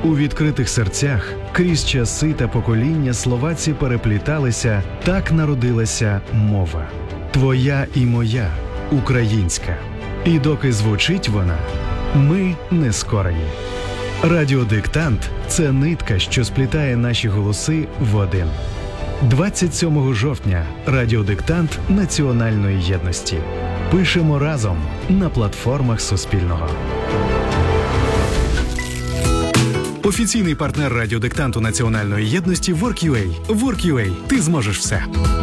У відкритих серцях крізь часи та покоління словаці перепліталися, так народилася мова. Твоя і моя, українська. І доки звучить вона, ми не скорені. Радіодиктант – це нитка, що сплітає наші голоси в один. 27 жовтня радіодиктант національної єдності. Пишемо разом на платформах Суспільного. Офіційний партнер радіодиктанту національної єдності Work.ua. Work.ua. Ти зможеш все.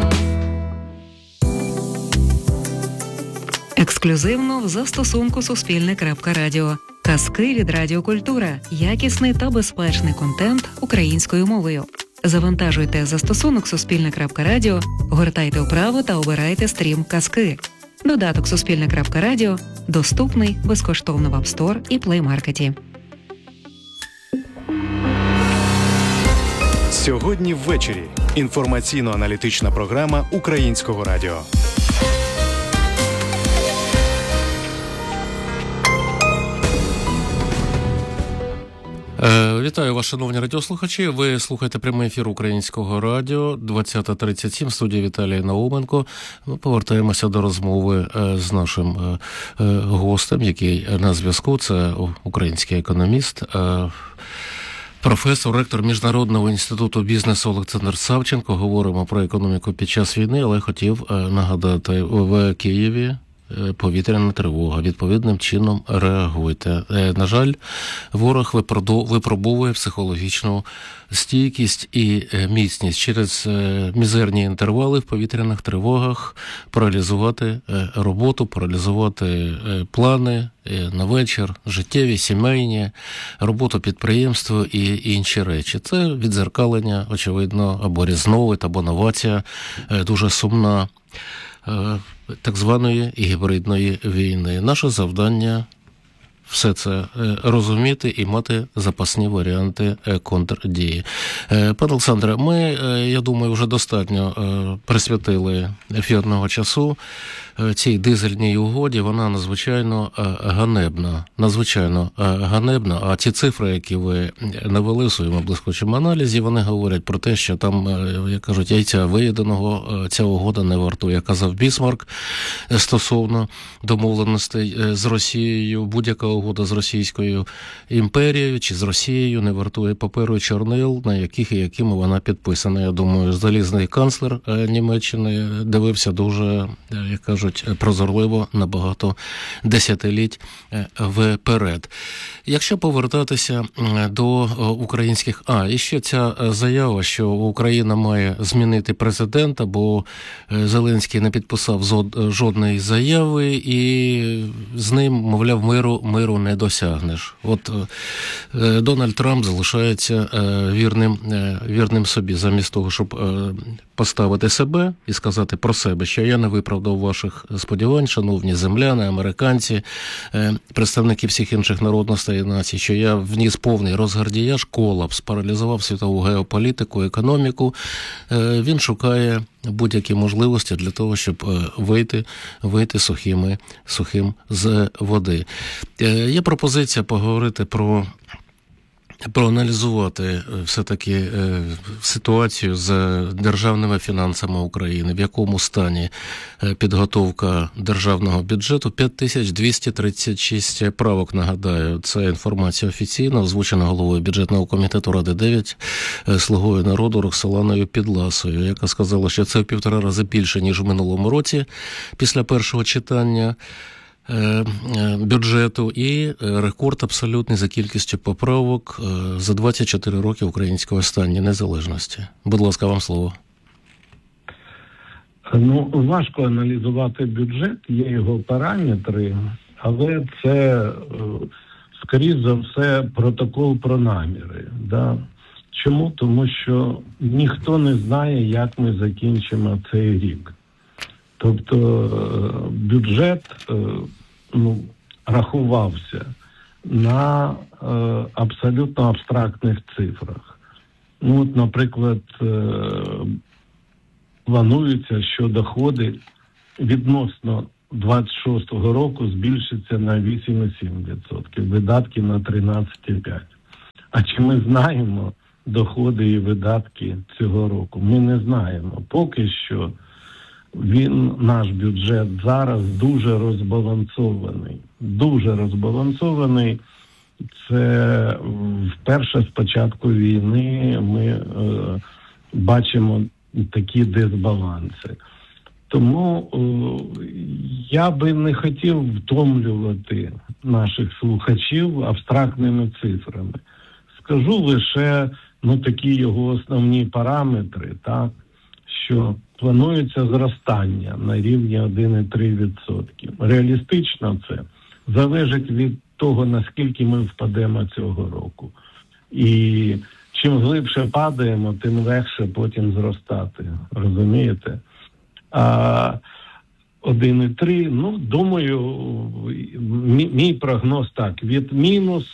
Ексклюзивно в застосунку Суспільне.Радіо. Казки від Радіокультура. Якісний та безпечний контент українською мовою. Завантажуйте застосунок Суспільне.Радіо, гортайте вправо та обирайте стрім «Казки». Додаток Суспільне.Радіо доступний безкоштовно в App Store і Play Market. Сьогодні ввечері. Інформаційно-аналітична програма Українського радіо. Вітаю вас, шановні радіослухачі. Ви слухаєте прямий ефір Українського радіо, 20:37, в студії Віталій Науменко. Ми повертаємося до розмови з нашим гостем, який на зв'язку. Це український економіст, професор, ректор Міжнародного інституту бізнесу Олександр Савченко. Говоримо про економіку під час війни, але хотів нагадати, в Києві повітряна тривога. Відповідним чином реагуйте. На жаль, ворог випробовує психологічну стійкість і міцність через мізерні інтервали в повітряних тривогах паралізувати роботу, паралізувати плани на вечір, життєві, сімейні, роботу підприємства і інші речі. Це віддзеркалення, очевидно, або різновид, або новація дуже сумна так званої гібридної війни. Наше завдання все це розуміти і мати запасні варіанти контрдії. Пане Олександре, ми, я думаю, вже достатньо присвятили ефірного часу цій дизельній угоді. Вона надзвичайно ганебна. А ті цифри, які ви навели в своєму блискучому аналізі, вони говорять про те, що там, як кажуть, яйця виїденого ця угода не вартує. Казав Бісмарк стосовно домовленостей з Росією. Будь-яка угода з Російською імперією чи з Росією не вартує паперу і чорнил, на яких і якими вона підписана. Я думаю, залізний канцлер Німеччини дивився дуже, як кажуть, прозорливо на багато десятиліть вперед. Якщо повертатися до українських... і ще ця заява, що Україна має змінити президента, бо Зеленський не підписав жодної заяви, і з ним, мовляв, миру не досягнеш. От Дональд Трамп залишається вірним собі, замість того, щоб поставити себе і сказати про себе, що я не виправдав ваших сподівань, шановні земляни, американці, представники всіх інших народностей і націй, що я вніс повний розгардіяж, колапс, паралізував світову геополітику, економіку. Він шукає будь-які можливості для того, щоб вийти сухим з води. Є пропозиція поговорити проаналізувати все-таки ситуацію з державними фінансами України, в якому стані підготовка державного бюджету. 5236 правок, нагадаю, це інформація офіційна, озвучена головою бюджетного комітету Ради 9, слугою народу Роксоланою Підласою, яка сказала, що це в 1,5 рази більше, ніж в минулому році після першого читання бюджету, і рекорд абсолютний за кількістю поправок за 24 роки українського стані незалежності. Будь ласка, вам слово. Важко аналізувати бюджет, є його параметри, але це, скоріш за все, протокол про наміри. Да? Чому? Тому що ніхто не знає, як ми закінчимо цей рік. Тобто бюджет рахувався на абсолютно абстрактних цифрах. Наприклад, планується, що доходи відносно 26-го року збільшаться на 8,7%, видатки на 13,5%. А чи ми знаємо доходи і видатки цього року? Ми не знаємо. Поки що наш бюджет зараз дуже розбалансований. Дуже розбалансований. Це вперше з початку війни ми бачимо такі дисбаланси. Тому я би не хотів втомлювати наших слухачів абстрактними цифрами. Скажу лише такі його основні параметри, так, що планується зростання на рівні 1,3%. Реалістично це залежить від того, наскільки ми впадемо цього року. І чим глибше падаємо, тим легше потім зростати. Розумієте? А 1,3, думаю, мій прогноз так, від мінус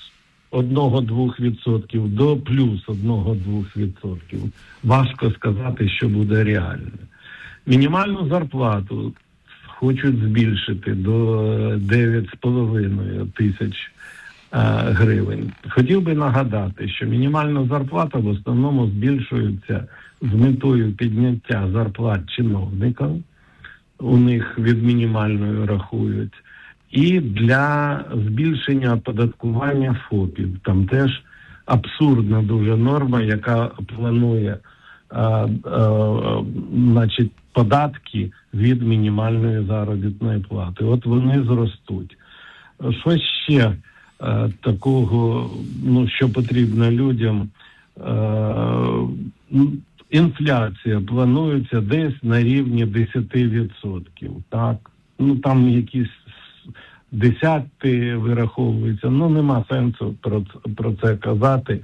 1-2% до плюс 1-2%. Важко сказати, що буде реально. Мінімальну зарплату хочуть збільшити до 9,5 тисяч гривень. Хотів би нагадати, що мінімальна зарплата в основному збільшується з метою підняття зарплат чиновникам, у них від мінімальної рахують, і для збільшення оподаткування ФОПів. Там теж абсурдна дуже норма, яка планує податки від мінімальної заробітної плати. От вони зростуть. Що ще такого, що потрібно людям? Інфляція планується десь на рівні 10%. Так? Там якісь десятки вираховуються. Нема сенсу про це казати.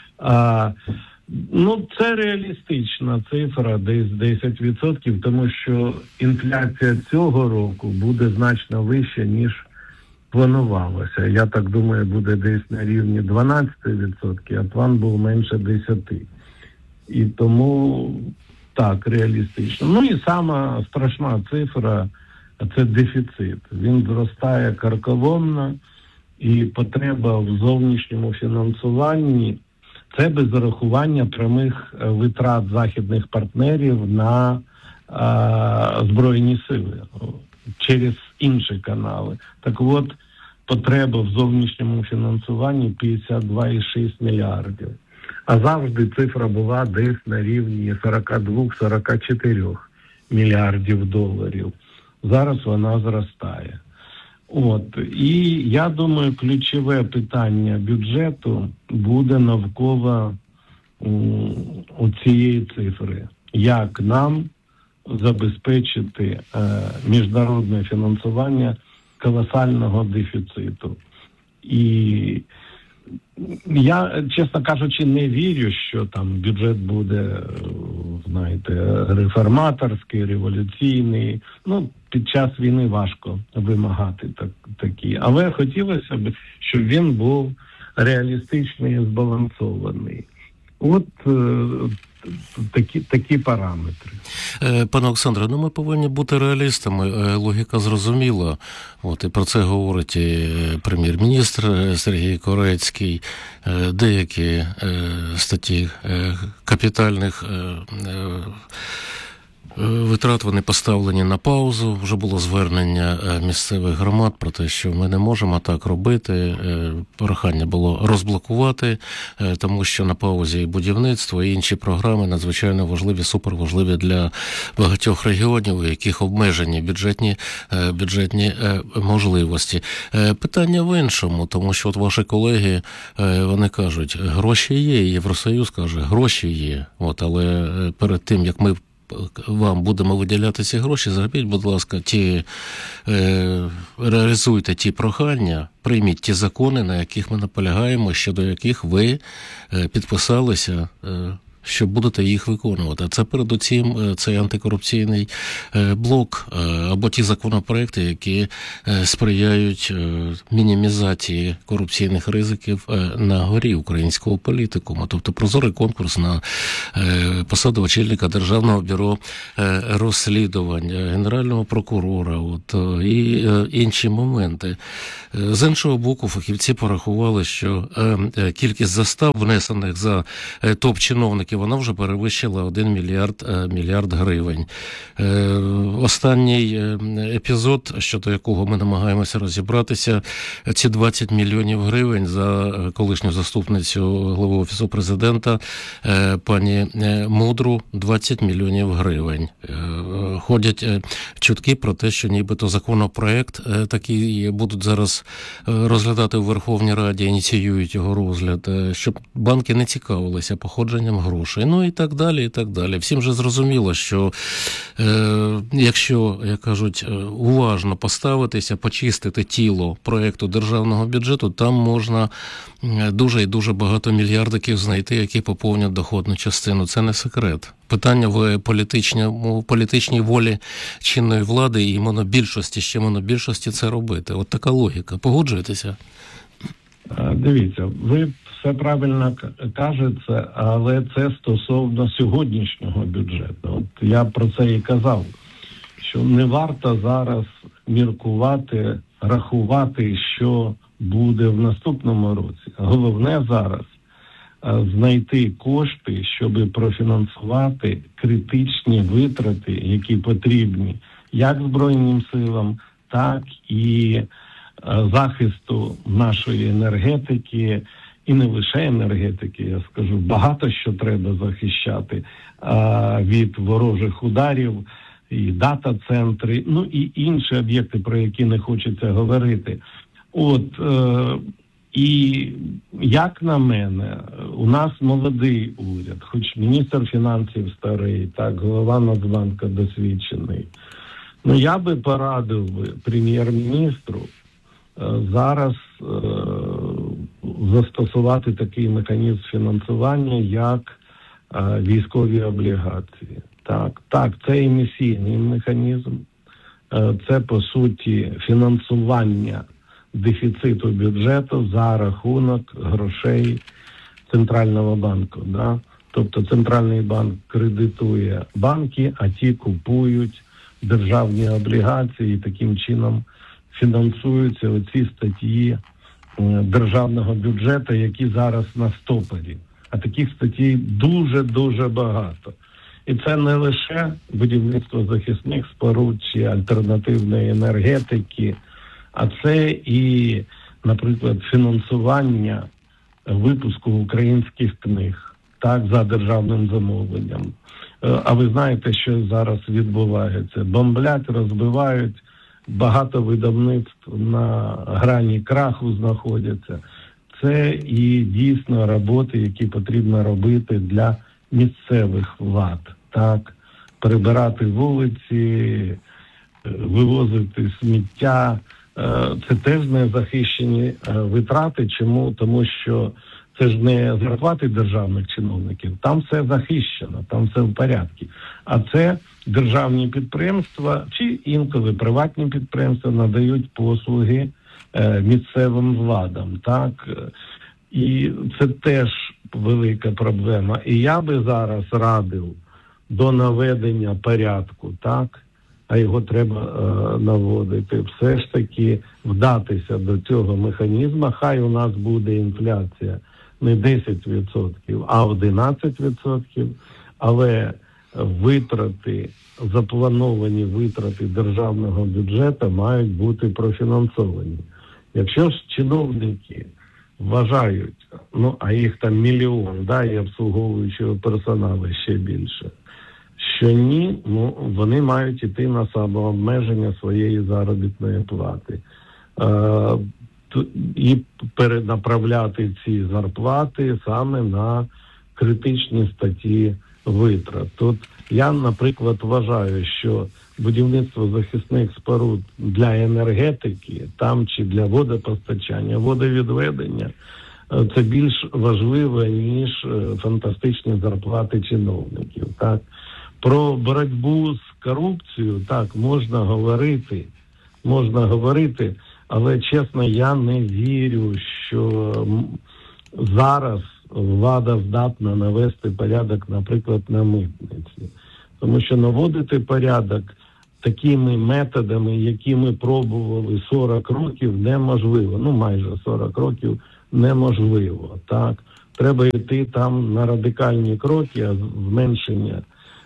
Це реалістична цифра, десь 10%, тому що інфляція цього року буде значно вища, ніж планувалося. Я так думаю, буде десь на рівні 12%, а план був менше 10%. І тому так, реалістично. І сама страшна цифра – це дефіцит. Він зростає карколомно, і потреба в зовнішньому фінансуванні – це без зарахування прямих витрат західних партнерів на Збройні сили через інші канали. Так от, потреба в зовнішньому фінансуванні 52,6 мільярдів. А завжди цифра була десь на рівні 42-44 мільярдів доларів. Зараз вона зростає. І я думаю, ключове питання бюджету буде навколо цієї цифри. Як нам забезпечити міжнародне фінансування колосального дефіциту? І я, чесно кажучи, не вірю, що там бюджет буде, реформаторський, революційний. Під час війни важко вимагати такі. Але хотілося б, щоб він був реалістичний і збалансований. От такі параметри. Пане Олександре, ми повинні бути реалістами. Логіка зрозуміла. І про це говорить і прем'єр-міністр Сергій Корецький. Деякі статті капітальних витрат вони поставлені на паузу. Вже було звернення місцевих громад про те, що ми не можемо так робити. Прохання було розблокувати, тому що на паузі і будівництво, і інші програми надзвичайно важливі, суперважливі для багатьох регіонів, у яких обмежені бюджетні можливості. Питання в іншому, тому що ваші колеги, вони кажуть, гроші є, Євросоюз каже, гроші є. Але перед тим, як ми вам будемо виділяти ці гроші, зробіть, будь ласка, реалізуйте ті прохання, прийміть ті закони, на яких ми наполягаємо, щодо яких ви підписалися що будете їх виконувати. Це передусім цей антикорупційний блок або ті законопроекти, які сприяють мінімізації корупційних ризиків на горі українського політикуму. Тобто прозорий конкурс на посаду очільника Державного бюро розслідувань, Генерального прокурора і інші моменти. З іншого боку, фахівці порахували, що кількість застав, внесених за топ-чиновників, вона вже перевищила 1 мільярд гривень. Останній епізод, щодо якого ми намагаємося розібратися, ці 20 мільйонів гривень за колишню заступницю глави Офісу Президента пані Мудру, 20 мільйонів гривень. Ходять чутки про те, що нібито законопроект такий будуть зараз розглядати в Верховній Раді, ініціюють його розгляд, щоб банки не цікавилися походженням грошей. Ну і так далі, і так далі. Всім же зрозуміло, що якщо, як кажуть, уважно поставитися, почистити тіло проєкту державного бюджету, там можна дуже і дуже багато мільярдиків знайти, які поповнять доходну частину. Це не секрет. Питання в політичній волі чинної влади і монобільшості, ще монобільшості це робити. От така логіка. Погоджуєтеся? Дивіться, ви все правильно кажете, але це стосовно сьогоднішнього бюджету. От я про це і казав, що не варто зараз міркувати, рахувати, що буде в наступному році. Головне зараз знайти кошти, щоб профінансувати критичні витрати, які потрібні як Збройним силам, так і захисту нашої енергетики, і не лише енергетики, я скажу, багато що треба захищати від ворожих ударів, і дата-центри, ну і інші об'єкти, про які не хочеться говорити. І, як на мене, у нас молодий уряд, хоч міністр фінансів старий, так, голова Нацбанку досвідчений. Ну, я би порадив прем'єр-міністру зараз застосувати такий механізм фінансування, як військові облігації. Так, це емісійний механізм, це, по суті, фінансування дефіциту бюджету за рахунок грошей Центрального банку. Да? Тобто Центральний банк кредитує банки, а ті купують державні облігації і таким чином фінансуються оці статті державного бюджету, які зараз на стопорі. А таких статей дуже-дуже багато. І це не лише будівництво захисних споруд чи альтернативної енергетики, а це і, наприклад, фінансування випуску українських книг, так, за державним замовленням. А ви знаєте, що зараз відбувається? Бомблять, розбивають, багато видавництв на грані краху знаходяться. Це і дійсно роботи, які потрібно робити для місцевих влад. Так, прибирати вулиці, вивозити сміття. Це теж не захищені витрати. Чому? Тому що це ж не зарплати державних чиновників. Там все захищено, там все в порядку. А це державні підприємства чи інколи приватні підприємства надають послуги місцевим владам. Так? І це теж велика проблема. І я би зараз радив до наведення порядку, так, а його треба наводити, все ж таки вдатися до цього механізму. Хай у нас буде інфляція не 10%, а 11%, але витрати, заплановані витрати державного бюджету мають бути профінансовані. Якщо ж чиновники вважають, ну, а їх там мільйон, да, і обслуговуючого персоналу ще більше, що ні, ну, вони мають іти на самообмеження своєї заробітної плати. І перенаправляти ці зарплати саме на критичні статті витрат. Тут я, наприклад, вважаю, що будівництво захисних споруд для енергетики, там чи для водопостачання, водовідведення, це більш важливо, ніж фантастичні зарплати чиновників. Так? Про боротьбу з корупцією, так, можна говорити, але, чесно, я не вірю, що зараз влада здатна навести порядок, наприклад, на митниці. Тому що наводити порядок такими методами, які ми пробували 40 років, неможливо. Майже 40 років неможливо. Так? Треба йти там на радикальні кроки, зменшення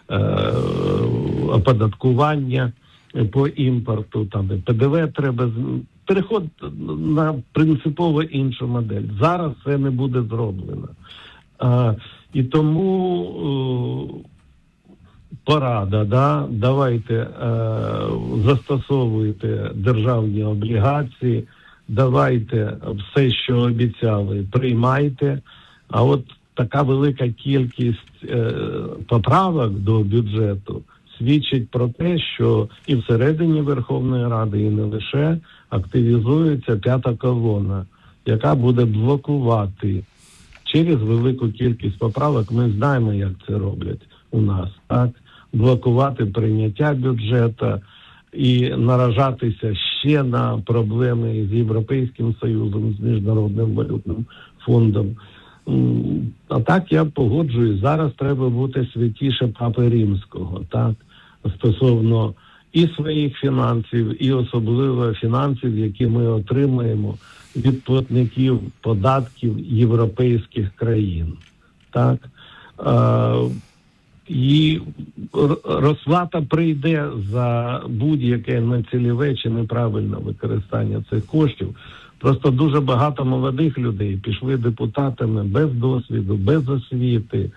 оподаткування по імпорту, там і ПДВ треба, переход на принципово іншу модель. Зараз це не буде зроблено. І тому порада, давайте застосовуйте державні облігації, давайте все, що обіцяли, приймайте. А от така велика кількість поправок до бюджету свідчить про те, що і всередині Верховної Ради, і не лише, активізується п'ята колона, яка буде блокувати через велику кількість поправок. Ми знаємо, як це роблять у нас, так? Блокувати прийняття бюджету і наражатися ще на проблеми з Європейським Союзом, з Міжнародним валютним фондом. А так я погоджуюсь, зараз треба бути святіше Папи Римського, так, стосовно і своїх фінансів, і особливо фінансів, які ми отримаємо від платників податків європейських країн, так. І розплата прийде за будь-яке нецільове чи неправильне використання цих коштів. Просто дуже багато молодих людей пішли депутатами без досвіду, без освіти.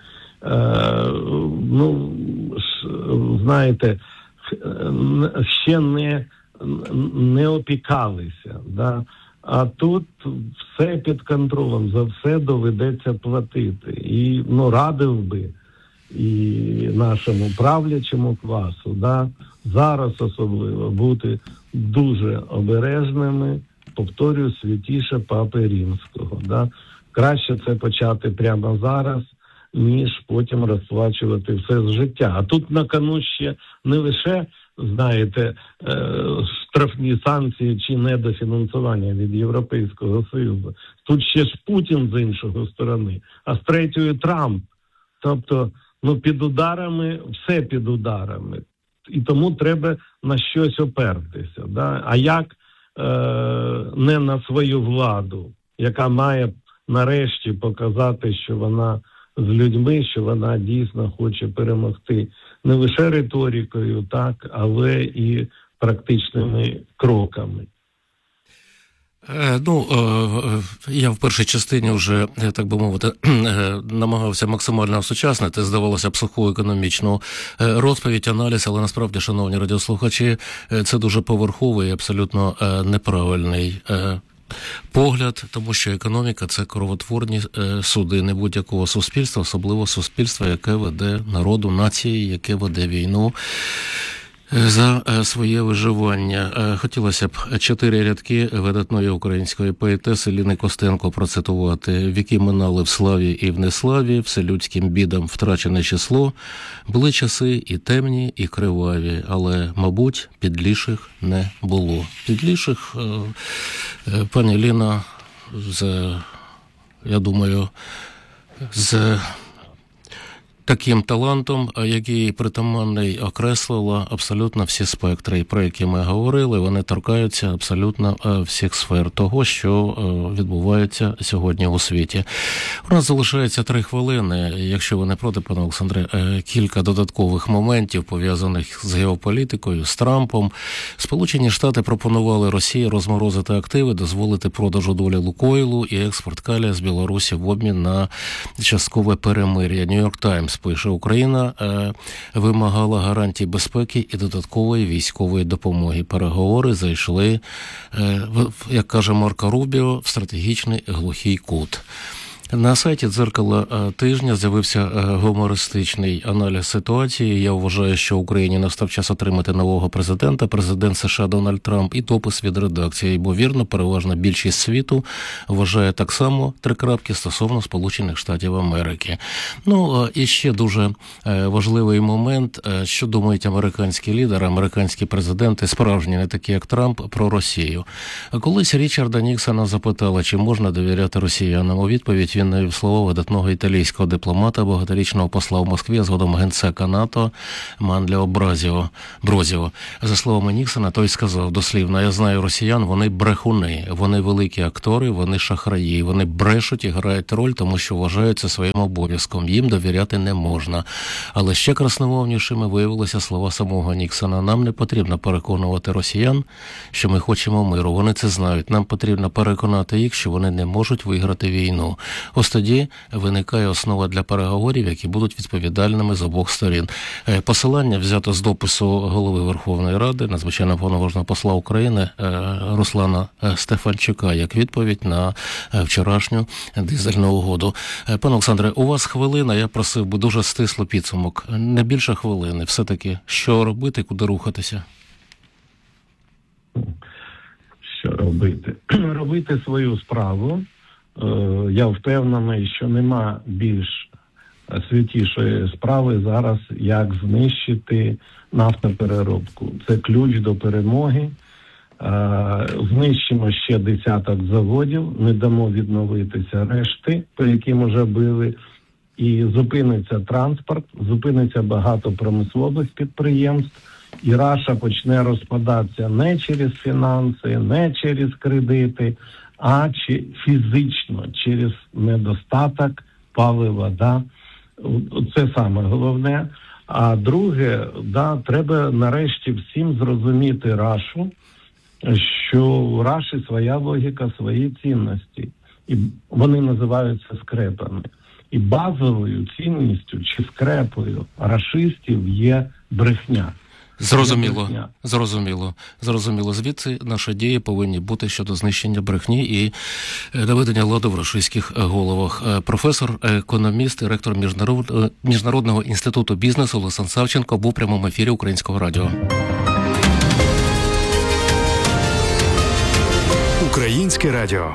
Знаєте, ще не опікалися. Да? А тут все під контролем, за все доведеться платити. І радив би і нашому правлячому класу, да, зараз особливо бути дуже обережними, повторюю, святіше Папи Римського. Да. Краще це почати прямо зараз, ніж потім розплачувати все з життя. А тут на кону ще не лише, знаєте, штрафні санкції чи недофінансування від Європейського Союзу. Тут ще ж Путін з іншої сторони, а з третьої Трамп. Тобто, під ударами, все під ударами. І тому треба на щось опертися. Да? А як не на свою владу, яка має нарешті показати, що вона з людьми, що вона дійсно хоче перемогти не лише риторикою, так, але і практичними кроками. Я в першій частині вже, так би мовити, намагався максимально осучаснити, здавалося б, суху економічну розповідь, аналіз, але насправді, шановні радіослухачі, це дуже поверховий і абсолютно неправильний погляд, тому що економіка – це кровотворні судини будь-якого суспільства, особливо суспільства, яке веде народу, нації, яке веде війну за своє виживання. Хотілося б 4 рядки видатної української поетеси Ліни Костенко процитувати. «Віки минали в славі і в неславі, вселюдським бідам втрачене число. Були часи і темні, і криваві, але, мабуть, підліших не було». Підліших, пані Ліна, я думаю, з таким талантом, який притаманний, окреслила абсолютно всі спектри, про які ми говорили, вони торкаються абсолютно всіх сфер того, що відбувається сьогодні у світі. У нас залишається 3 хвилини. Якщо ви не проти, пане Олександре, кілька додаткових моментів, пов'язаних з геополітикою, з Трампом. Сполучені Штати пропонували Росії розморозити активи, дозволити продажу долі Лукойлу і експорт калія з Білорусі в обмін на часткове перемир'я. Нью-Йорк Таймс пише, Україна вимагала гарантій безпеки і додаткової військової допомоги. Переговори зайшли, як каже Марко Рубіо, в стратегічний глухий кут. На сайті «Дзеркало тижня» з'явився гумористичний аналіз ситуації. Я вважаю, що Україні настав час отримати нового президента. Президент США Дональд Трамп і допис від редакції. Ймовірно, переважна більшість світу вважає так само стосовно Сполучених Штатів Америки. Ну, і ще дуже важливий момент, що думають американські лідери, американські президенти, справжні, не такі як Трамп, про Росію. Колись Річарда Ніксона запитали, чи можна довіряти росіянам. У відповідь він навів слова видатного італійського дипломата, багаторічного посла в Москві, а згодом генсека НАТО Манліо Брозіо. За словами Ніксона, той сказав дослівно: «Я знаю росіян, вони брехуни, вони великі актори, вони шахраї, вони брешуть і грають роль, тому що вважають це своїм обов'язком, їм довіряти не можна». Але ще красномовнішими виявилися слова самого Ніксона: «Нам не потрібно переконувати росіян, що ми хочемо миру, вони це знають, нам потрібно переконати їх, що вони не можуть виграти війну. Ось тоді виникає основа для переговорів, які будуть відповідальними з обох сторін». Посилання взято з допису голови Верховної Ради, надзвичайно повноважного посла України Руслана Стефанчука, як відповідь на вчорашню дизельну угоду. Пане Олександре, у вас хвилина, я просив би дуже стисло підсумок, не більше хвилини. Все-таки, що робити, куди рухатися? Що робити? Робити свою справу. Я впевнений, що нема більш святішої справи зараз, як знищити нафтопереробку. Це ключ до перемоги. Знищимо ще десяток заводів, не дамо відновитися решти, по яким вже били, і зупиниться транспорт, зупиниться багато промислових підприємств, і Раша почне розпадатися не через фінанси, не через кредити, а фізично, через недостаток палива. Да? Це саме головне. А друге, треба нарешті всім зрозуміти Рашу, що у Раші своя логіка, свої цінності. І вони називаються скрепами. І базовою цінністю чи скрепою рашистів є брехня. Зрозуміло. Звідси наші дії повинні бути щодо знищення брехні і доведення ладу в рашистських головах. Професор, економіст і ректор Міжнародного інституту бізнесу Олександр Савченко був в прямому ефірі Українського радіо. Українське радіо.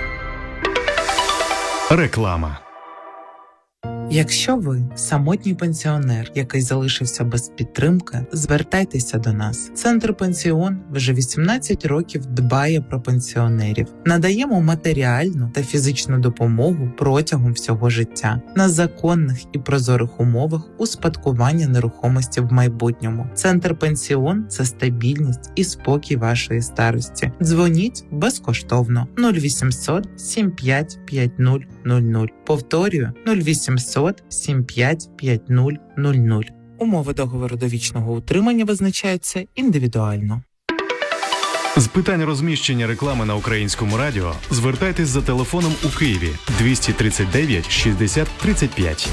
Реклама. Якщо ви самотній пенсіонер, який залишився без підтримки, звертайтеся до нас. Центр «Пенсіон» вже 18 років дбає про пенсіонерів. Надаємо матеріальну та фізичну допомогу протягом всього життя на законних і прозорих умовах успадкування нерухомості в майбутньому. Центр «Пенсіон» – це стабільність і спокій вашої старості. Дзвоніть безкоштовно 0800 75 5000. Повторюю, 0800 75 5000. Умови договору довічного утримання визначаються індивідуально. З питань розміщення реклами на Українському радіо звертайтесь за телефоном у Києві 239 60 35.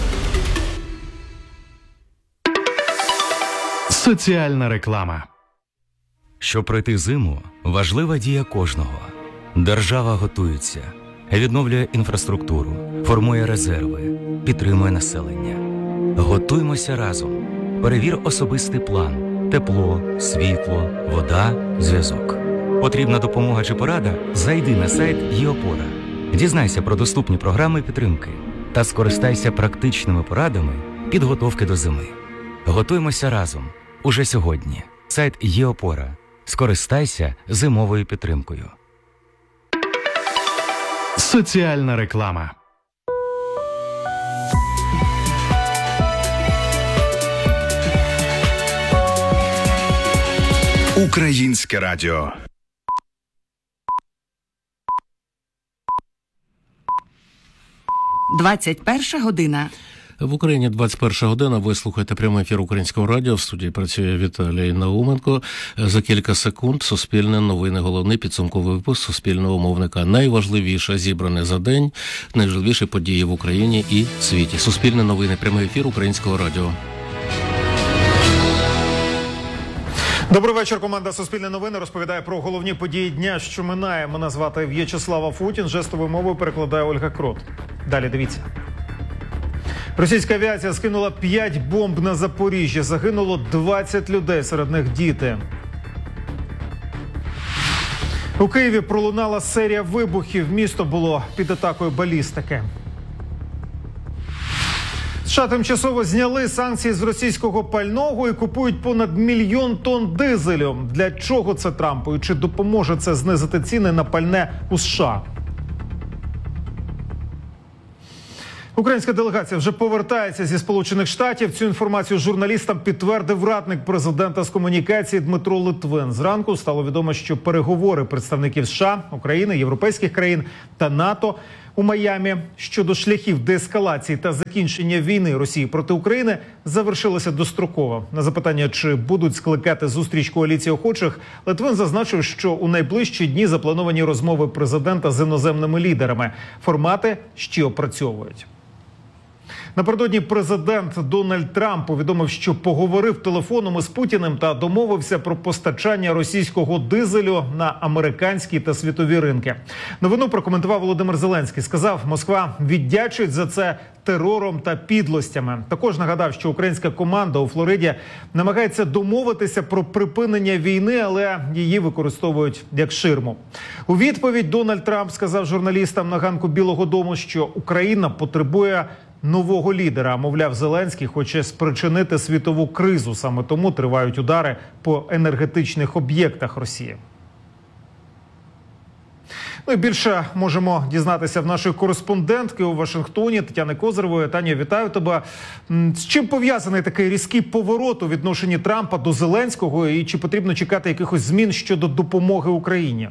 Соціальна реклама. Щоб пройти зиму, важлива дія кожного. Держава готується, відновлює інфраструктуру, формує резерви, підтримує населення. Готуймося разом. Перевір особистий план. Тепло, світло, вода, зв'язок. Потрібна допомога чи порада? Зайди на сайт ЄОПОРА. Дізнайся про доступні програми підтримки та скористайся практичними порадами підготовки до зими. Готуймося разом. Уже сьогодні. Сайт ЄОПОРА. Скористайся зимовою підтримкою. Соціальна реклама. Українське радіо. – 21 година. В Україні 21 година. Ви слухаєте прямий ефір Українського радіо. В студії працює Віталій Науменко. За кілька секунд Суспільне новини. Головний підсумковий випуск Суспільного мовника. Найважливіше зібране за день. Найважливіші події в Україні і світі. Суспільне новини. Прямий ефір Українського радіо. Добрий вечір. Команда «Суспільне новини» розповідає про головні події дня, що минає. Мене звати В'ячеслав Афутін. Жестовою мовою перекладає Ольга Крот. Далі дивіться. Російська авіація скинула 5 бомб на Запоріжжя. Загинуло 20 людей, серед них діти. У Києві пролунала серія вибухів. Місто було під атакою балістики. США тимчасово зняли санкції з російського пального і купують понад 1 мільйон тонн дизелю. Для чого це Трампу? І чи допоможе це знизити ціни на пальне у США? Українська делегація вже повертається зі Сполучених Штатів. Цю інформацію журналістам підтвердив радник президента з комунікації Дмитро Литвин. Зранку стало відомо, що переговори представників США, України, європейських країн та НАТО у Майамі щодо шляхів деескалації та закінчення війни Росії проти України завершилися достроково. На запитання, чи будуть скликати зустріч коаліції охочих, Литвин зазначив, що у найближчі дні заплановані розмови президента з іноземними лідерами. Формати ще опрацьовують. Напередодні президент Дональд Трамп повідомив, що поговорив телефоном із Путіним та домовився про постачання російського дизелю на американські та світові ринки. Новину прокоментував Володимир Зеленський. Сказав, Москва віддячить за це терором та підлостями. Також нагадав, що українська команда у Флориді намагається домовитися про припинення війни, але її використовують як ширму. У відповідь Дональд Трамп сказав журналістам на ганку Білого дому, що Україна потребує нового лідера. Мовляв, Зеленський хоче спричинити світову кризу. Саме тому тривають удари по енергетичних об'єктах Росії. Ну і більше можемо дізнатися в нашої кореспондентки у Вашингтоні Тетяни Козиревої. Таня, вітаю тебе. З чим пов'язаний такий різкий поворот у відношенні Трампа до Зеленського і чи потрібно чекати якихось змін щодо допомоги Україні?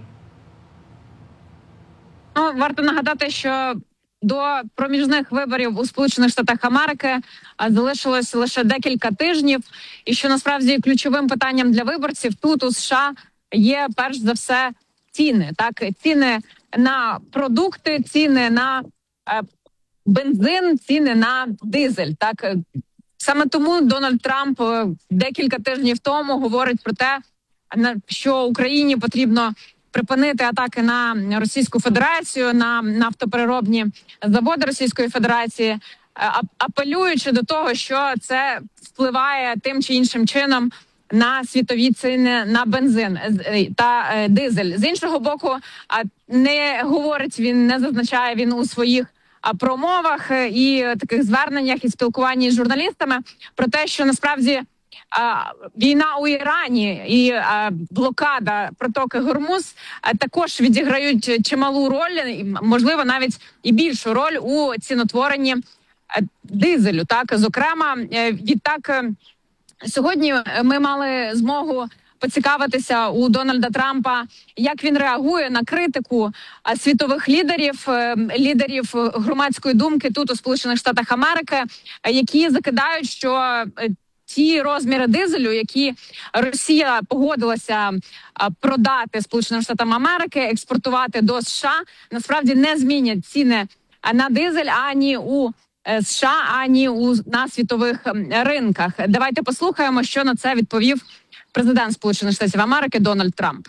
Варто нагадати, що до проміжних виборів у Сполучених Штатах Америки залишилось лише декілька тижнів. І що насправді ключовим питанням для виборців тут у США є перш за все ціни. Так, ціни на продукти, ціни на бензин, ціни на дизель. Так, саме тому Дональд Трамп декілька тижнів тому говорить про те, що Україні потрібно припинити атаки на Російську Федерацію, на нафтопереробні заводи Російської Федерації, апелюючи до того, що це впливає тим чи іншим чином на світові ціни на бензин та дизель. З іншого боку, не говорить він, не зазначає він у своїх промовах і таких зверненнях і спілкуванні з журналістами про те, що насправді війна у Ірані і блокада протоки Гормуз також відіграють чималу роль, можливо, навіть і більшу роль у цінотворенні дизелю. Так, зокрема, відтак сьогодні ми мали змогу поцікавитися у Дональда Трампа, як він реагує на критику світових лідерів громадської думки тут у Сполучених Штатах Америки, які закидають, що ті розміри дизелю, які Росія погодилася продати Сполученим Штатам Америки, експортувати до США, насправді не змінять ціни на дизель ані у США, ані на світових ринках. Давайте послухаємо, що на це відповів президент Сполучених Штатів Америки Дональд Трамп.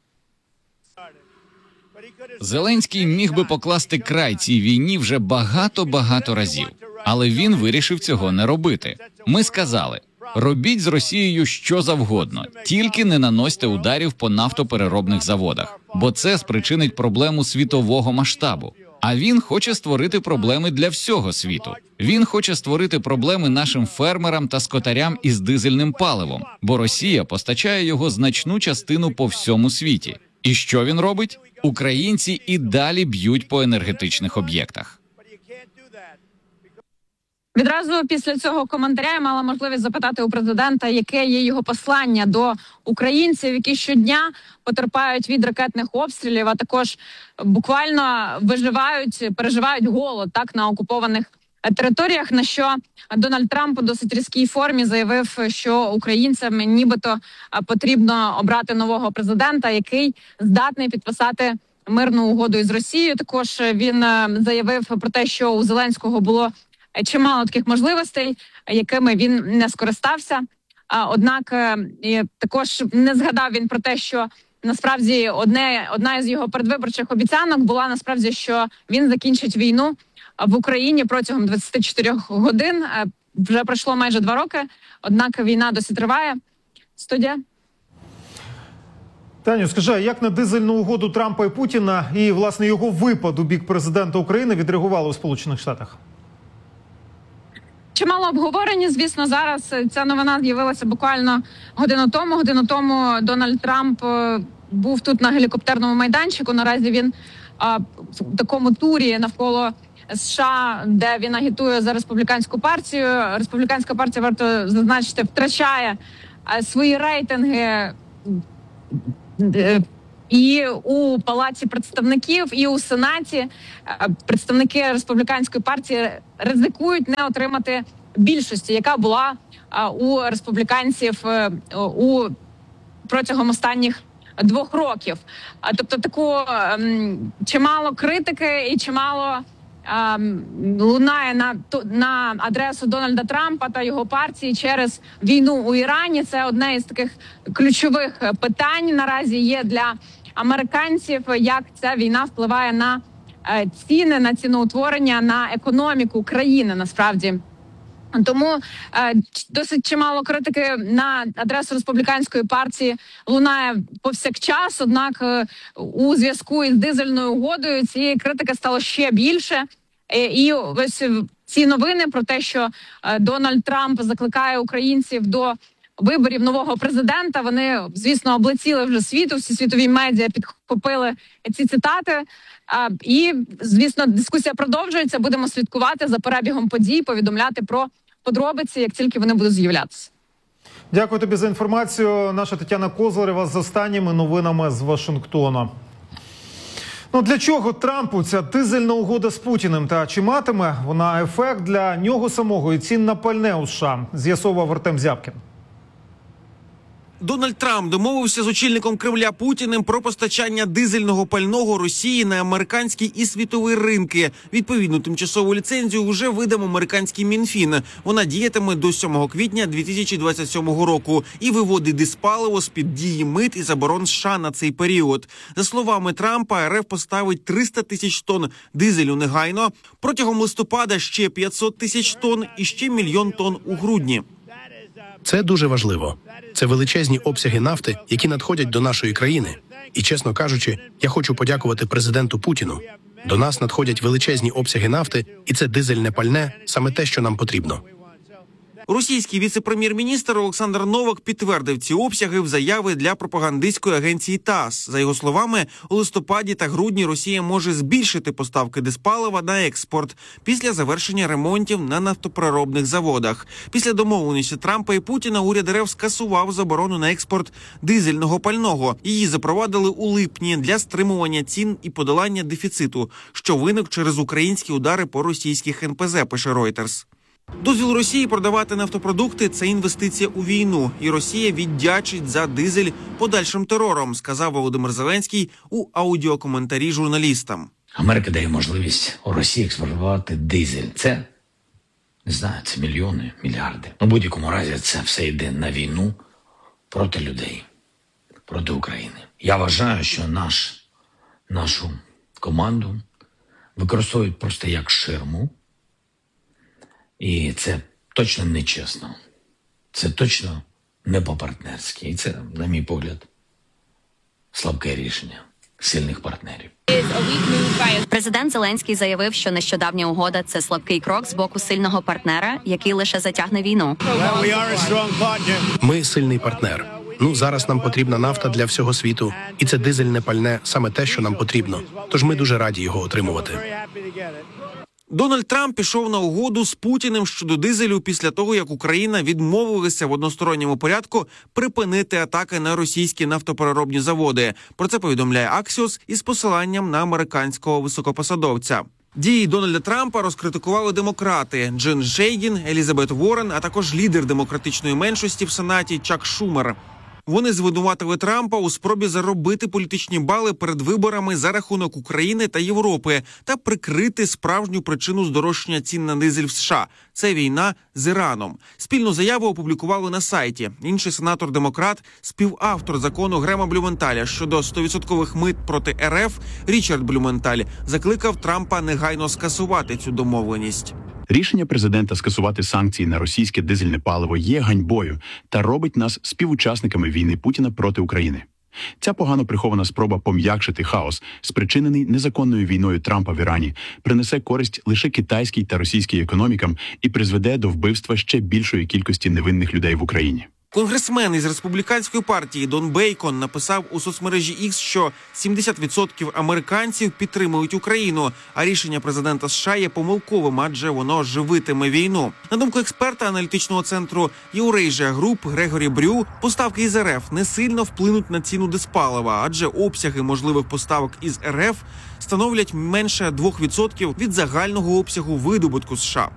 Зеленський міг би покласти край цій війні вже багато разів. Але він вирішив цього не робити. Ми сказали, робіть з Росією що завгодно, тільки не наносьте ударів по нафтопереробних заводах, бо це спричинить проблему світового масштабу. А він хоче створити проблеми для всього світу. Він хоче створити проблеми нашим фермерам та скотарям із дизельним паливом, бо Росія постачає його значну частину по всьому світі. І що він робить? Українці і далі б'ють по енергетичних об'єктах. Відразу після цього коментаря я мала можливість запитати у президента, яке є його послання до українців, які щодня потерпають від ракетних обстрілів, а також буквально переживають голод так на окупованих територіях, на що Дональд Трамп у досить різкій формі заявив, що українцям нібито потрібно обрати нового президента, який здатний підписати мирну угоду із Росією. Також він заявив про те, що у Зеленського було чимало таких можливостей, якими він не скористався. Однак також не згадав він про те, що насправді одна із його передвиборчих обіцянок була насправді, що він закінчить війну в Україні протягом 24 годин. Вже пройшло майже 2 роки, однак війна досі триває. Студія. Таню, скажи, як на дизельну угоду Трампа і Путіна і, власне, його випад у бік президента України відреагували у Сполучених Штатах? Чимало обговорені, звісно, зараз ця новина з'явилася буквально годину тому. Годину тому Дональд Трамп був тут на гелікоптерному майданчику. Наразі він в такому турі навколо США, де він агітує за республіканську партію. Республіканська партія, варто зазначити, втрачає свої рейтинги і у Палаті представників, і у Сенаті. Представники республіканської партії ризикують не отримати більшості, яка була у республіканців протягом останніх 2 років. Тобто чимало критики і чимало лунає на адресу Дональда Трампа та його партії через війну у Ірані. Це одне із таких ключових питань наразі є для американців, як ця війна впливає на ціни, на ціноутворення, на економіку країни насправді. Тому досить чимало критики на адресу республіканської партії лунає повсякчас, однак у зв'язку із дизельною угодою цієї критики стало ще більше. І ось ці новини про те, що Дональд Трамп закликає українців до виборів нового президента, вони, звісно, облетіли вже світу, всі світові медіа підхопили ці цитати. І, звісно, дискусія продовжується, будемо слідкувати за перебігом подій, повідомляти про подробиці, як тільки вони будуть з'являтися. Дякую тобі за інформацію. Наша Тетяна Козларева з останніми новинами з Вашингтона. Для чого Трампу ця дизельна угода з Путіним? Та чи матиме вона ефект для нього самого і цін на пальне у США? З'ясовував Артем Зябкін. Дональд Трамп домовився з очільником Кремля Путіним про постачання дизельного пального Росії на американський і світовий ринки. Відповідну тимчасову ліцензію вже видав американський Мінфін. Вона діятиме до 7 квітня 2027 року і виводить диспаливо з-під дії мит і заборон США на цей період. За словами Трампа, РФ поставить 300 тисяч тонн дизелю негайно, протягом листопада ще 500 тисяч тонн і ще 1 мільйон тонн у грудні. Це дуже важливо. Це величезні обсяги нафти, які надходять до нашої країни. І, чесно кажучи, я хочу подякувати президенту Путіну. До нас надходять величезні обсяги нафти, і це дизельне пальне – саме те, що нам потрібно. Російський віце-прем'єр-міністр Олександр Новак підтвердив ці обсяги в заяви для пропагандистської агенції ТАСС. За його словами, у листопаді та грудні Росія може збільшити поставки диспалива на експорт після завершення ремонтів на нафтопереробних заводах. Після домовленості Трампа і Путіна уряд РФ скасував заборону на експорт дизельного пального. Її запровадили у липні для стримування цін і подолання дефіциту, що виник через українські удари по російських НПЗ, пише Reuters. Дозвіл Росії продавати нафтопродукти – це інвестиція у війну. І Росія віддячить за дизель подальшим терором, сказав Володимир Зеленський у аудіокоментарі журналістам. Америка дає можливість у Росії експортувати дизель. Це, не знаю, це мільйони, мільярди. У будь-якому разі це все йде на війну проти людей, проти України. Я вважаю, що нашу команду використовують просто як ширму. І це точно не чесно. Це точно не по-партнерськи. І це, на мій погляд, слабке рішення сильних партнерів. Президент Зеленський заявив, що нещодавня угода – це слабкий крок з боку сильного партнера, який лише затягне війну. Ми сильний партнер. Зараз нам потрібна нафта для всього світу. І це дизельне пальне – саме те, що нам потрібно. Тож ми дуже раді його отримувати. Дональд Трамп пішов на угоду з Путіним щодо дизелю після того, як Україна відмовилася в односторонньому порядку припинити атаки на російські нафтопереробні заводи. Про це повідомляє Axios із посиланням на американського високопосадовця. Дії Дональда Трампа розкритикували демократи Джин Шейгін, Елізабет Уоррен, а також лідер демократичної меншості в Сенаті Чак Шумер. Вони звинуватили Трампа у спробі заробити політичні бали перед виборами за рахунок України та Європи та прикрити справжню причину здорожчання цін на дизель в США – це війна з Іраном. Спільну заяву опублікували на сайті. Інший сенатор-демократ, співавтор закону Грема Блюменталя щодо 100% мит проти РФ Річард Блюменталь закликав Трампа негайно скасувати цю домовленість. Рішення президента скасувати санкції на російське дизельне паливо є ганьбою та робить нас співучасниками війни Путіна проти України. Ця погано прихована спроба пом'якшити хаос, спричинений незаконною війною Трампа в Ірані, принесе користь лише китайській та російській економікам і призведе до вбивства ще більшої кількості невинних людей в Україні. Конгресмен із республіканської партії Дон Бейкон написав у соцмережі X, що 70% американців підтримують Україну, а рішення президента США є помилковим, адже воно живитиме війну. На думку експерта аналітичного центру Eurasia Group Грегорі Брю, поставки із РФ не сильно вплинуть на ціну диспалива, адже обсяги можливих поставок із РФ становлять менше 2% від загального обсягу видобутку США.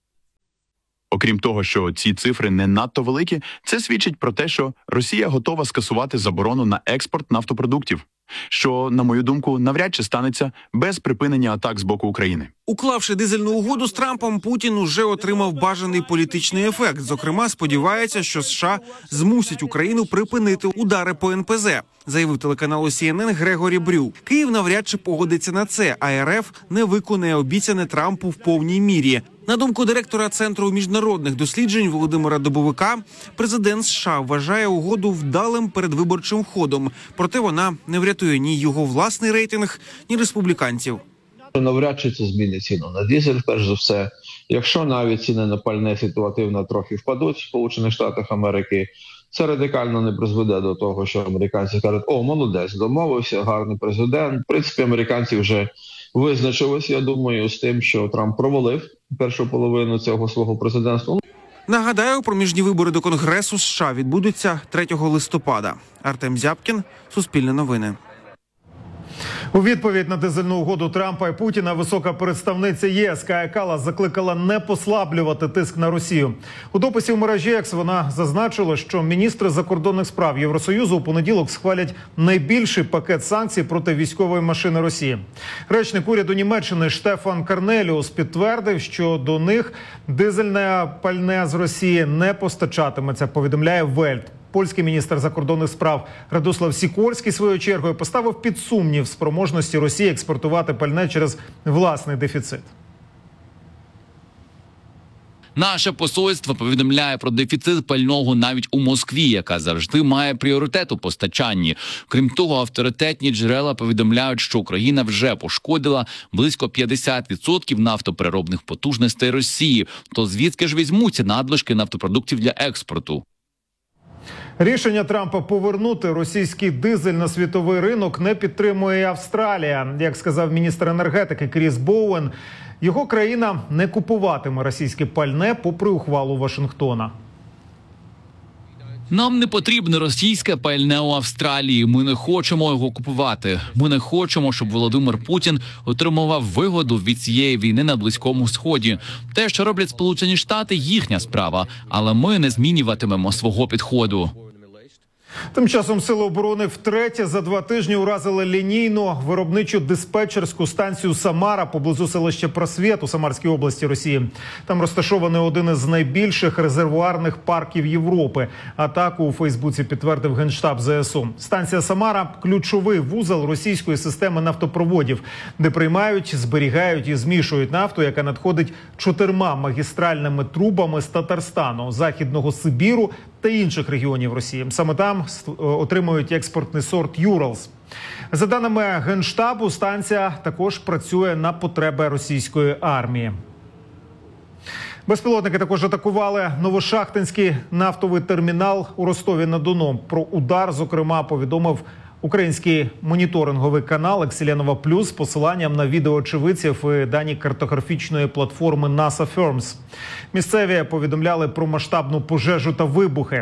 Окрім того, що ці цифри не надто великі, це свідчить про те, що Росія готова скасувати заборону на експорт нафтопродуктів, що, на мою думку, навряд чи станеться без припинення атак з боку України. Уклавши дизельну угоду з Трампом, Путін уже отримав бажаний політичний ефект. Зокрема, сподівається, що США змусять Україну припинити удари по НПЗ, заявив телеканалу CNN Грегорі Брю. Київ навряд чи погодиться на це, а РФ не виконає обіцяне Трампу в повній мірі. На думку директора Центру міжнародних досліджень Володимира Добовика, президент США вважає угоду вдалим передвиборчим ходом, проте вона не врятує ні його власний рейтинг, ні республіканців. Навряд чи це змінить ціну на дизель, перш за все. Якщо навіть ціни на пальне ситуативно трохи впадуть в Сполучених Штатах Америки, це радикально не призведе до того, що американці скажуть: «О, молодець, домовився, гарний президент». В принципі, американці вже визначились, я думаю, з тим, що Трамп провалив першу половину цього свого президентства. Нагадаю, проміжні вибори до Конгресу США відбудуться 3 листопада. Артем Зябкін, Суспільне новини. У відповідь на дизельну угоду Трампа і Путіна висока представниця ЄС Кая Каллас закликала не послаблювати тиск на Росію. У дописі в мережі X вона зазначила, що міністри закордонних справ Євросоюзу у понеділок схвалять найбільший пакет санкцій проти військової машини Росії. Речник уряду Німеччини Штефан Карнеліус підтвердив, що до них дизельне пальне з Росії не постачатиметься, повідомляє Вельт. Польський міністр закордонних справ Радослав Сікорський своєю чергою поставив під сумнів спроможності Росії експортувати пальне через власний дефіцит. Наше посольство повідомляє про дефіцит пального навіть у Москві, яка завжди має пріоритет у постачанні. Крім того, авторитетні джерела повідомляють, що Україна вже пошкодила близько 50% нафтопереробних потужностей Росії. То звідки ж візьмуться надлишки нафтопродуктів для експорту? Рішення Трампа повернути російський дизель на світовий ринок не підтримує Австралія. Як сказав міністр енергетики Кріс Боуен, його країна не купуватиме російське пальне попри ухвалу Вашингтона. Нам не потрібне російське пальне у Австралії. Ми не хочемо його купувати. Ми не хочемо, щоб Володимир Путін отримував вигоду від цієї війни на Близькому Сході. Те, що роблять Сполучені Штати, їхня справа. Але ми не змінюватимемо свого підходу. Тим часом Сили оборони втретє за 2 тижні уразили лінійну виробничу диспетчерську станцію «Самара» поблизу селища Просвєт у Самарській області Росії. Там розташований один із найбільших резервуарних парків Європи. Атаку у Фейсбуці підтвердив Генштаб ЗСУ. Станція «Самара» – ключовий вузол російської системи нафтопроводів, де приймають, зберігають і змішують нафту, яка надходить 4 магістральними трубами з Татарстану, Західного Сибіру та інших регіонів Росії. Саме там отримують експортний сорт «Юралс». За даними Генштабу, станція також працює на потреби російської армії. Безпілотники також атакували Новошахтинський нафтовий термінал у Ростові-на-Дону. Про удар, зокрема, повідомив український моніторинговий канал «Екселенова Плюс» з посиланням на відео очевидців і дані картографічної платформи NASA Firms. Місцеві повідомляли про масштабну пожежу та вибухи.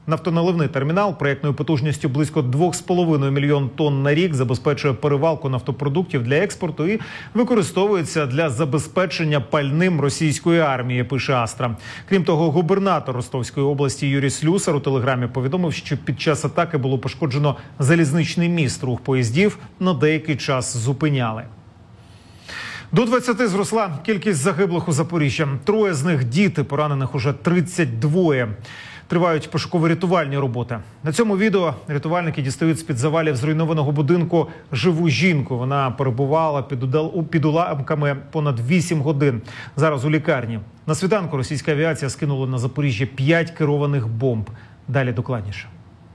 Нафтоналивний термінал проєктною потужністю близько 2,5 мільйон тонн на рік забезпечує перевалку нафтопродуктів для експорту і використовується для забезпечення пальним російської армії, пише Астра. Крім того, губернатор Ростовської області Юрій Слюсар у телеграмі повідомив, що під час атаки було пошкоджено залізничний міст. Рух поїздів на деякий час зупиняли. До 20 зросла кількість загиблих у Запоріжжі. 3 з них – діти, поранених уже 32. Тривають пошуково-рятувальні роботи. На цьому відео рятувальники дістають з-під завалів зруйнованого будинку живу жінку. Вона перебувала під уламками понад 8 годин. Зараз у лікарні. На світанку російська авіація скинула на Запоріжжя 5 керованих бомб. Далі докладніше.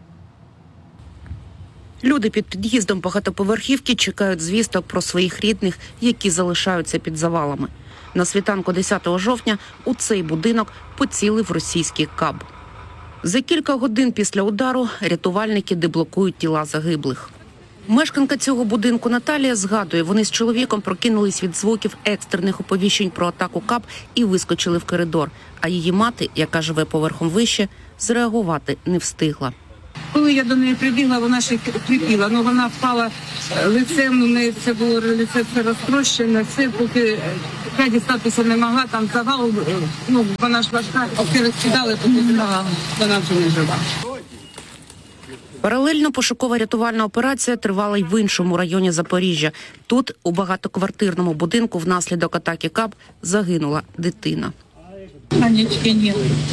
Люди під під'їздом багатоповерхівки чекають звісток про своїх рідних, які залишаються під завалами. На світанку 10 жовтня у цей будинок поцілив російський КАБ. За кілька годин після удару рятувальники деблокують тіла загиблих. Мешканка цього будинку Наталія згадує, вони з чоловіком прокинулись від звуків екстрених оповіщень про атаку КАБ і вискочили в коридор. А її мати, яка живе поверхом вище, зреагувати не встигла. Коли я до неї прибігла, вона ще кріпіла, але вона впала лицем, у неї це було лице все розтрощене, все, поки я дістатися не могла, там завал, вона ж важка, всі розкидали, поки завал, вона вже не жива. Паралельно пошукова рятувальна операція тривала й в іншому районі Запоріжжя. Тут, у багатоквартирному будинку, внаслідок атаки КАБ загинула дитина. Анечки ні.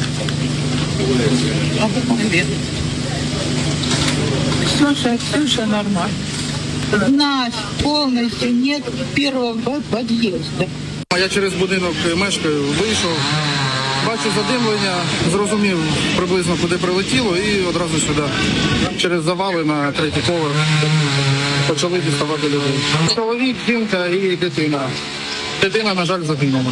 Все нормально. Нас повністю нет першого під'їзду. Я через будинок мешкаю, вийшов, бачу задимлення, зрозумів приблизно, куди прилетіло, і одразу сюди. Через завали на 3-й поверх почали діставати людей. Чоловік, жінка і дитина. Дитина, на жаль, загинула.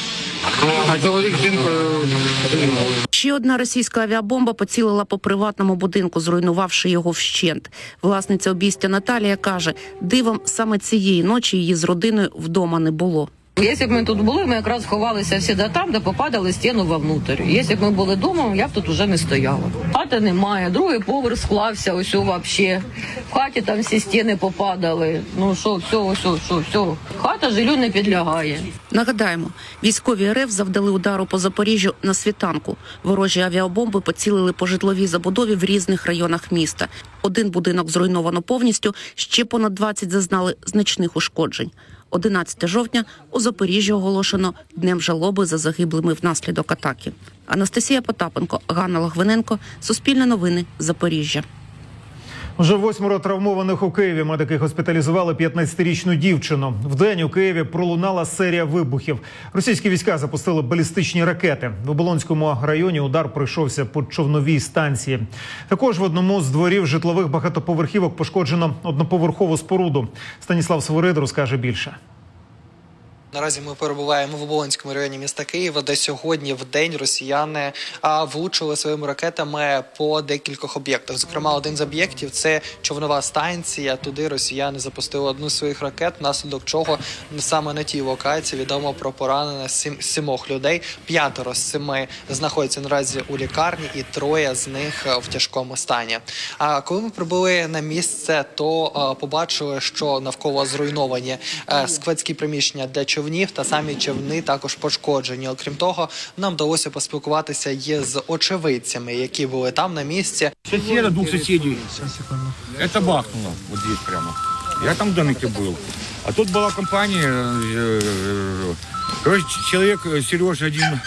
А чоловік з жінкою загинули. Ще одна російська авіабомба поцілила по приватному будинку, зруйнувавши його вщент. Власниця обійстя Наталія каже, дивом саме цієї ночі її з родиною вдома не було. Якщо б ми тут були, ми якраз ховалися всі до там, де попадали стіну вовнутрь. Якщо б ми були вдома, я б тут вже не стояла. Хати немає, другий поверх склався, ось взагалі. В хаті там всі стіни попадали. Все. Хата жилю не підлягає. Нагадаємо, військові РФ завдали удару по Запоріжжю на світанку. Ворожі авіабомби поцілили по житловій забудові в різних районах міста. Один будинок зруйновано повністю, ще понад 20 зазнали значних ушкоджень. 11 жовтня у Запоріжжі оголошено Днем жалоби за загиблими внаслідок атаки. Анастасія Потапенко, Ганна Логвиненко, Суспільне новини, Запоріжжя. Вже 8 травмованих у Києві. Медики госпіталізували 15-річну дівчину. Вдень у Києві пролунала серія вибухів. Російські війська запустили балістичні ракети. В Оболонському районі удар пройшовся по човновій станції. Також в одному з дворів житлових багатоповерхівок пошкоджено одноповерхову споруду. Станіслав Свирид розкаже більше. Наразі ми перебуваємо в Оболонському районі міста Києва, де сьогодні в день росіяни влучили своїми ракетами по декількох об'єктах. Зокрема, один з об'єктів – це човнова станція. Туди росіяни запустили одну з своїх ракет, внаслідок чого саме на тій локації відомо про поранення 7 людей. 5 з 7 знаходяться наразі у лікарні і 3 з них в тяжкому стані. А коли ми прибули на місце, то побачили, що навколо зруйновані складські приміщення для човнів, та самі човни також пошкоджені. Окрім того, нам вдалося поспілкуватися з очевидцями, які були там на місці. Соседа, 2 соседей. Это бахнуло вот здесь прямо. Я там в домике был. А тут была компания. Короче, человек, Сережа один,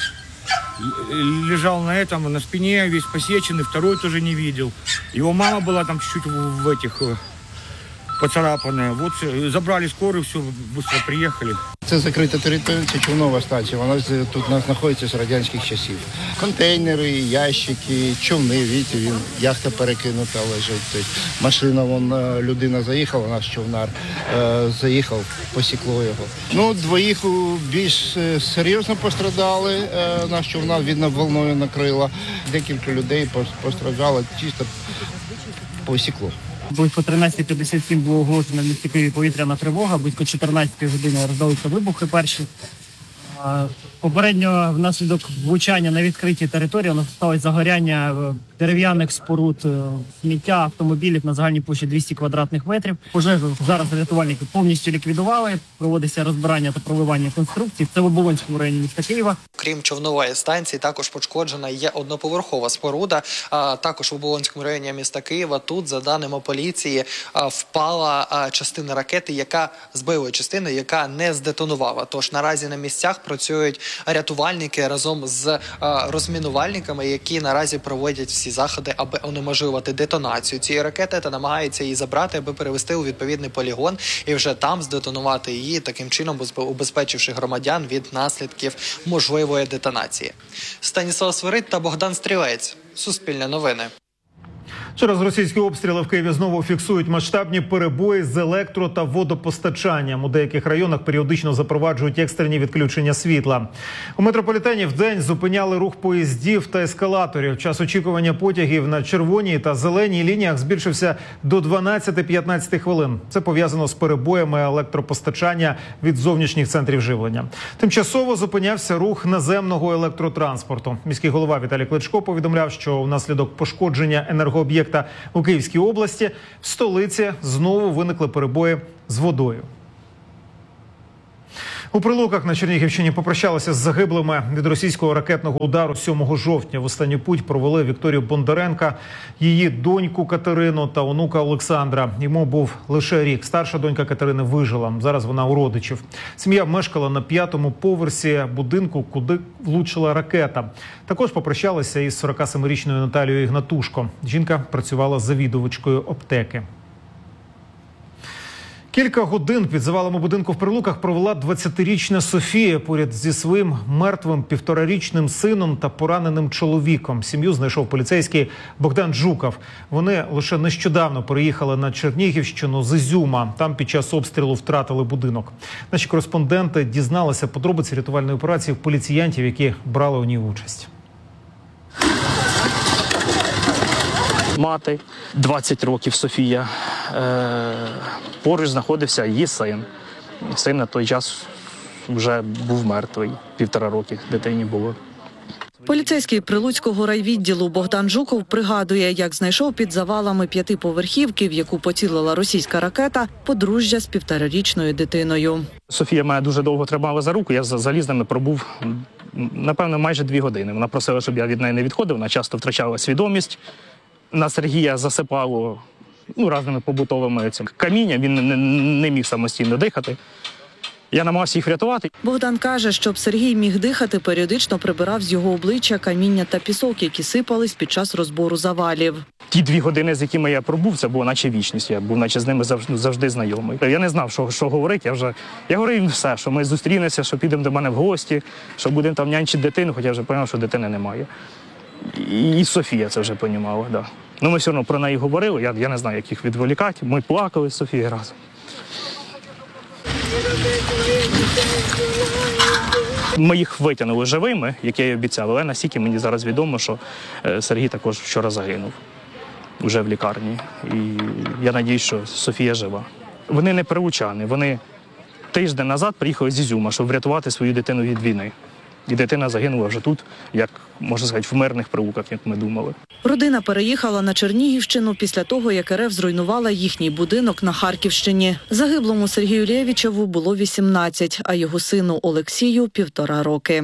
лежал на этом, на спине, весь посеченный, второй тоже не видел. Его мама была там чуть-чуть в этих... поцарапанная. Вот забрали скорую, все, быстро приехали. Це закрита територія, це човнова станція. Вона тут у нас знаходиться з радянських часів. Контейнери, ящики, човни, бачите, яхта перекинута лежить. Тобто машина, людина заїхала, наш човнар заїхав, посікло його. 2 більш серйозно пострадали, наш човнар, видно, волною накрило. Декілька людей постраждало, чисто посікло. Близько 13:57 було оголошено в місті Києві повітряна тривога, близько 14 години роздалися вибухи перші. Попередньо внаслідок влучання на відкритій території у нас сталося загоряння дерев'яних споруд, сміття, автомобілів на загальній площі 200 квадратних метрів. Пожежу зараз рятувальники повністю ліквідували. Проводиться розбирання та проливання конструкцій. Це в Оболонському районі міста Києва. Крім човнової станції, також пошкоджена є одноповерхова споруда. Також в Оболонському районі міста Києва. Тут, за даними поліції, впала частина ракети, збилої частини, яка не здетонувала. Тож наразі на місцях працюють рятувальники разом з розмінувальниками, які наразі проводять всі заходи, аби унеможливити детонацію цієї ракети та намагаються її забрати, аби перевести у відповідний полігон і вже там здетонувати її, таким чином убезпечивши громадян від наслідків можливої детонації. Станіслав Свирид та Богдан Стрілець. Суспільне новини. Через російські обстріли в Києві знову фіксують масштабні перебої з електро- та водопостачанням. У деяких районах періодично запроваджують екстрені відключення світла. У метрополітені вдень зупиняли рух поїздів та ескалаторів. Час очікування потягів на червоній та зеленій лініях збільшився до 12-15 хвилин. Це пов'язано з перебоями електропостачання від зовнішніх центрів живлення. Тимчасово зупинявся рух наземного електротранспорту. Міський голова Віталій Кличко повідомляв, що внаслідок пошкодження енергооб'єкта у Київській області в столиці знову виникли перебої з водою. У Прилуках на Чернігівщині попрощалися з загиблими від російського ракетного удару 7 жовтня. В останню путь провели Вікторію Бондаренка, її доньку Катерину та онука Олександра. Йому був лише рік. Старша донька Катерини вижила. Зараз вона у родичів. Сім'я мешкала на 5-му поверсі будинку, куди влучила ракета. Також попрощалися із 47-річною Наталією Ігнатушко. Жінка працювала завідувачкою аптеки. Кілька годин під завалами будинку в Прилуках провела 20-річна Софія поряд зі своїм мертвим 1,5-річним сином та пораненим чоловіком. Сім'ю знайшов поліцейський Богдан Жуков. Вони лише нещодавно переїхали на Чернігівщину з Ізюма. Там під час обстрілу втратили будинок. Наші кореспонденти дізналися подробиці рятувальної операції в поліціянтів, які брали у ній участь. Мати, 20 років Софія. Поруч знаходився її син. Син на той час вже був мертвий. 1,5 роки дитині було. Поліцейський Прилуцького райвідділу Богдан Жуков пригадує, як знайшов під завалами 5-поверхівки, в яку поцілила російська ракета, подружжя з 1,5-річною дитиною. Софія мене дуже довго тримала за руку, я заліз з ними пробув, напевно, майже 2 години. Вона просила, щоб я від неї не відходив, вона часто втрачала свідомість. На Сергія засипало різними побутовими каміння, він не міг самостійно дихати. Я намагався їх врятувати. Богдан каже, щоб Сергій міг дихати, періодично прибирав з його обличчя каміння та пісок, які сипались під час розбору завалів. Ті 2 години, з якими я пробув, це було наче вічність. Я був наче з ними завжди знайомий. Я не знав, що говорити. Я говорив їм все, що ми зустрінемося, що підемо до мене в гості, що будемо там нянчити дитину, хоча я вже зрозумів, що дитини немає. І Софія це вже розуміла, да. Ми все одно про неї говорили, я не знаю, як їх відволікати. Ми плакали з Софією разом. Ми їх витягнули живими, як я й обіцяв, але настільки мені зараз відомо, що Сергій також вчора загинув, вже в лікарні. І я сподіваюся, що Софія жива. Вони не прилучани, вони тиждень назад приїхали з Ізюма, щоб врятувати свою дитину від війни. І дитина загинула вже тут, як, можна сказати, в мирних Прилуках, як ми думали. Родина переїхала на Чернігівщину після того, як РФ зруйнувала їхній будинок на Харківщині. Загиблому Сергію Лєвічеву було 18, а його сину Олексію – 1,5 роки.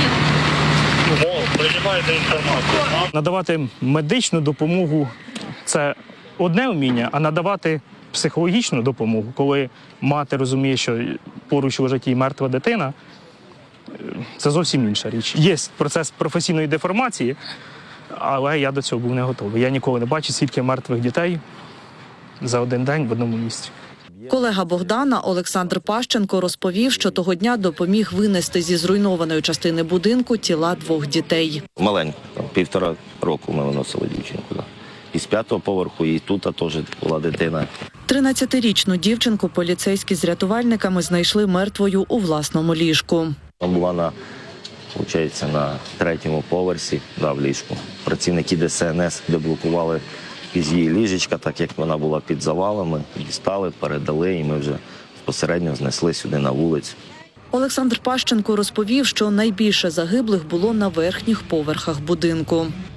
Надавати медичну допомогу – це одне вміння, а надавати психологічну допомогу, коли мати розуміє, що поруч лежить її мертва дитина, це зовсім інша річ. Є процес професійної деформації, але я до цього був не готовий. Я ніколи не бачив стільки мертвих дітей за один день в одному місці. Колега Богдана Олександр Пащенко розповів, що того дня допоміг винести зі зруйнованої частини будинку тіла 2 дітей. Маленьку, 1,5 року ми виносили дівчинку. І з 5-го поверху, і тут теж була дитина. 13-річну дівчинку поліцейські з рятувальниками знайшли мертвою у власному ліжку. Вона була на 3-му поверсі, в ліжку. Працівники ДСНС деблокували із її ліжечка, так як вона була під завалами, дістали, передали, і ми вже безпосередньо знесли сюди на вулицю. Олександр Пащенко розповів, що найбільше загиблих було на верхніх поверхах будинку.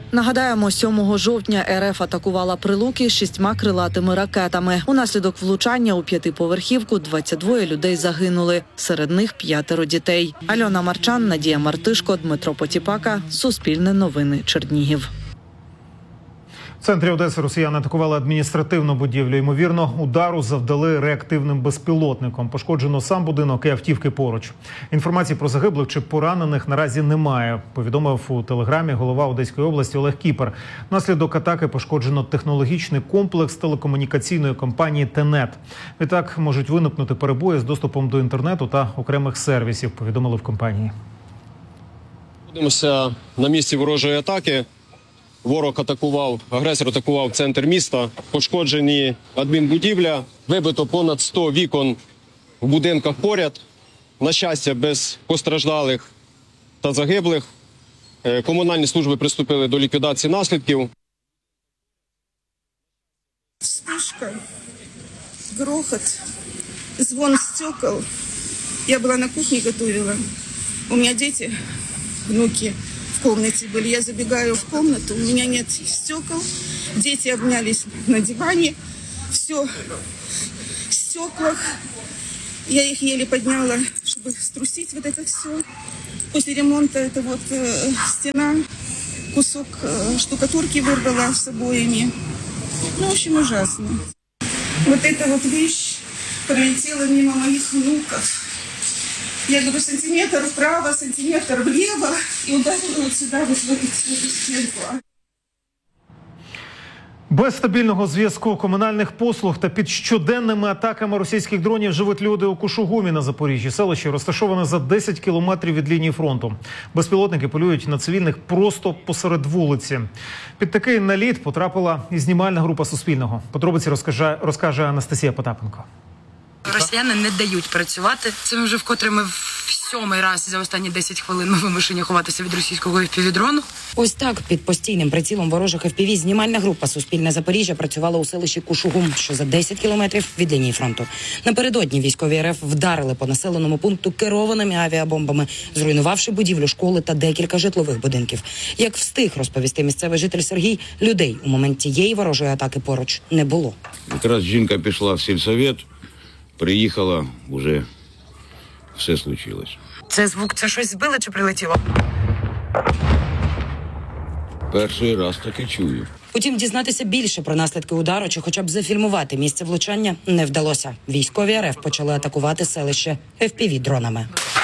Нагадаємо, 7 жовтня РФ атакувала Прилуки 6 крилатими ракетами. Унаслідок влучання у 5-поверхівку 22 людей загинули. Серед них 5 дітей. Альона Марчан, Надія Мартишко, Дмитро Потіпака. Суспільне новини. Чернігів. В центрі Одеси росіяни атакували адміністративну будівлю. Ймовірно, удару завдали реактивним безпілотником. Пошкоджено сам будинок і автівки поруч. Інформації про загиблих чи поранених наразі немає, повідомив у телеграмі голова Одеської області Олег Кіпер. Внаслідок атаки пошкоджено технологічний комплекс телекомунікаційної компанії «Тенет». Відтак можуть виникнути перебої з доступом до інтернету та окремих сервісів, повідомили в компанії. Знаходимося на місці ворожої атаки. Агресор атакував центр міста, пошкоджені адмінбудівля, вибито понад 100 вікон в будинках поряд. На щастя, без постраждалих та загиблих. Комунальні служби приступили до ліквідації наслідків. Вспышка, грохот, звон стекол. Я была на кухне, готовила. У меня дети, внуки в комнате были. Я забегаю в комнату, у меня нет стекол. Дети обнялись на диване. Все в стеклах. Я их еле подняла, чтобы струсить вот это все. После ремонта это вот стена, кусок штукатурки вырвала с обоями. Ну, в общем, ужасно. Вот эта вот вещь пролетела мимо моих внуков. Я говорю, сантиметр вправо, сантиметр влево, и ударила вот сюда, вот в эту стенку. Без стабільного зв'язку, комунальних послуг та під щоденними атаками російських дронів живуть люди у Кушугумі на Запоріжжі. Селище розташоване за 10 кілометрів від лінії фронту. Безпілотники полюють на цивільних просто посеред вулиці. Під такий наліт потрапила і знімальна група Суспільного. Подробиці розкаже Анастасія Потапенко. Росіяни не дають працювати. Це вже вкотре ми в 7-й раз за останні 10 хвилин ми вимушені ховатися від російського FPV-дрону. Ось так під постійним прицілом ворожих FPV знімальна група «Суспільне Запоріжжя» працювала у селищі Кушугум, що за 10 кілометрів від лінії фронту. Напередодні військові РФ вдарили по населеному пункту керованими авіабомбами, зруйнувавши будівлю школи та декілька житлових будинків. Як встиг розповісти місцевий житель Сергій, людей у момент цієї ворожої атаки поруч не було. Якраз жінка пішла в сільсовет, приїхала, вже все случилось. Це звук, це щось збили чи прилетіло? Перший раз таки чую. Утім, дізнатися більше про наслідки удару чи хоча б зафільмувати місце влучання не вдалося. Військові РФ почали атакувати селище FPV-дронами.